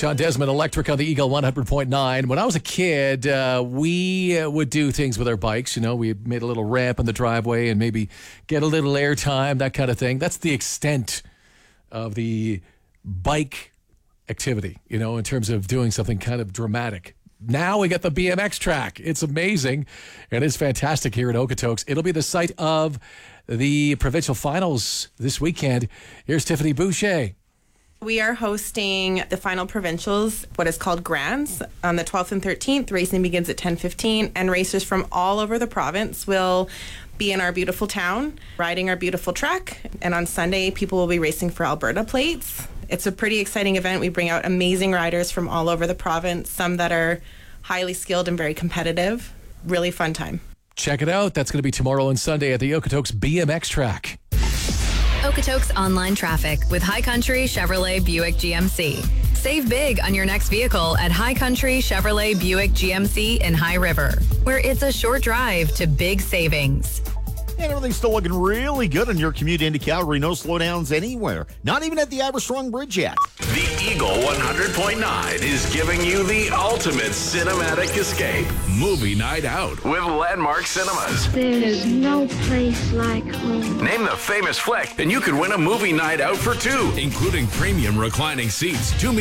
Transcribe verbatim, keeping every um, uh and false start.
Sean Desmond, Electric on the Eagle one hundred point nine. When I was a kid, uh, we uh, would do things with our bikes. You know, we made a little ramp in the driveway and maybe get a little air time, that kind of thing. That's the extent of the bike activity, you know, in terms of doing something kind of dramatic. Now we got the B M X track. It's amazing, and it's fantastic here at Okotoks. It'll be the site of the provincial finals this weekend. Here's Tiffany Boucher. We are hosting the final provincials, what is called Grands, on the twelfth and thirteenth. Racing begins at ten fifteen, and racers from all over the province will be in our beautiful town, riding our beautiful track. And on Sunday, people will be racing for Alberta plates. It's a pretty exciting event. We bring out amazing riders from all over the province, some that are highly skilled and very competitive. Really fun time. Check it out. That's going to be tomorrow and Sunday at the Okotoks B M X track. Okotoks online traffic with High Country Chevrolet Buick G M C. Save big on your next vehicle at High Country Chevrolet Buick G M C in High River, where it's a short drive to big savings. And everything's still looking really good on your commute into Calgary. No slowdowns anywhere. Not even at the Aberstrong Bridge yet. The Eagle one hundred point nine is giving you the ultimate cinematic escape. Movie night out with Landmark Cinemas. There's no place like home. Name the famous flick, and you could win a movie night out for two, including premium reclining seats, two